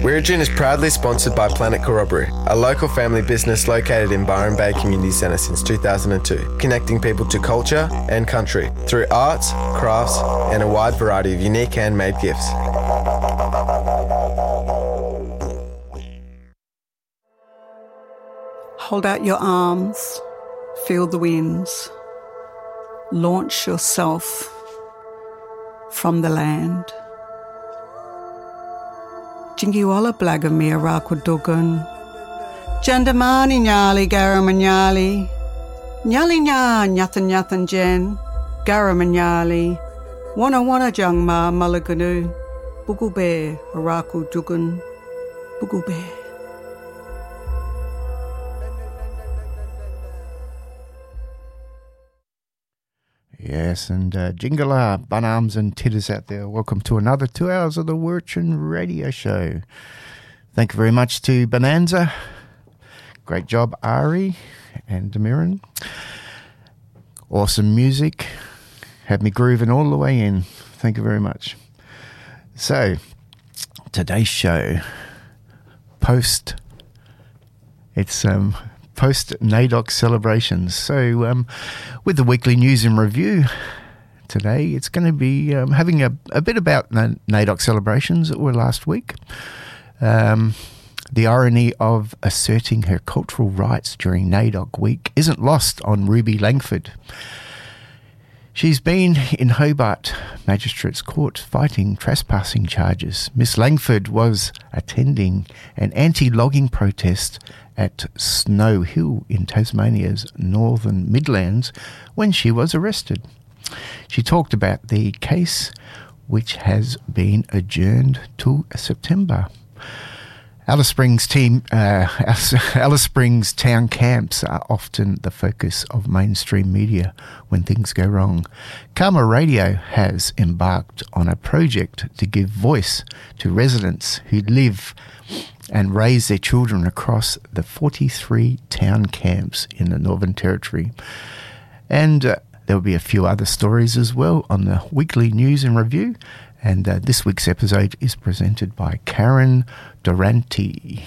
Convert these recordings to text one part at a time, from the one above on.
Wiradjuri is proudly sponsored by Planet Corroboree, a local family business located in Byron Bay Community Centre since 2002, connecting people to culture and country through arts, crafts and a wide variety of unique handmade gifts. Hold out your arms, feel the winds, launch yourself from the land. Jingiwala Blagamir Rakudugan, Jandamani Nyali Garamanyali, Nyali Nya Nyathan Nyathan Jen, Garamanyali, Wana Jangma Malaganu, Bugube Rakudugan, Bugube. Yes, and Jingala, Bunarms and Titters out there. Welcome to another 2 hours of the Wiradjuri Radio Show. Thank you very much to Bonanza. Great job, Ari and Demiran. Awesome music. Had me grooving all the way in. Thank you very much. So, today's show, It's post-NAIDOC celebrations. So with the weekly news and review today, it's going to be having a bit about NAIDOC celebrations that were last week. The irony of asserting her cultural rights during NAIDOC week isn't lost on Ruby Langford. She's been in Hobart Magistrates Court fighting trespassing charges. Miss Langford was attending an anti-logging protest at Snow Hill in Tasmania's Northern Midlands when she was arrested. She talked about the case, which has been adjourned till September. Alice Springs town camps are often the focus of mainstream media when things go wrong. Karma Radio has embarked on a project to give voice to residents who live and raise their children across the 43 town camps in the Northern Territory. And there will be a few other stories as well on the weekly news and review. And this week's episode is presented by Karen Durante.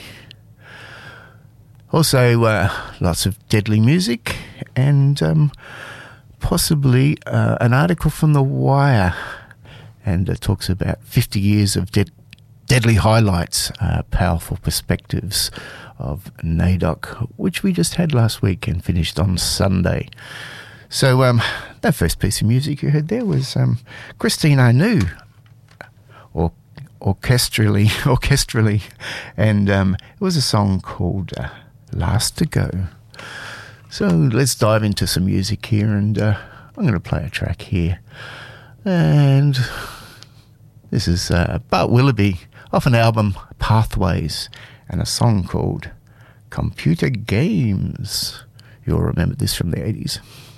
Also, lots of deadly music and possibly an article from The Wire. And it talks about 50 years of deadly highlights, powerful perspectives of NAIDOC, which we just had last week and finished on Sunday. So that first piece of music you heard there was Christine Anu, orchestrally, and it was a song called Last to Go. So let's dive into some music here, and I'm going to play a track here. And this is Bart Willoughby off an album Pathways and a song called Computer Games. You'll remember this from the 80s.